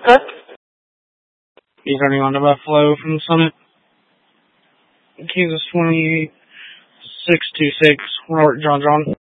Okay. You turning on to Buffalo from the Summit. Kansas 28626, Robert John.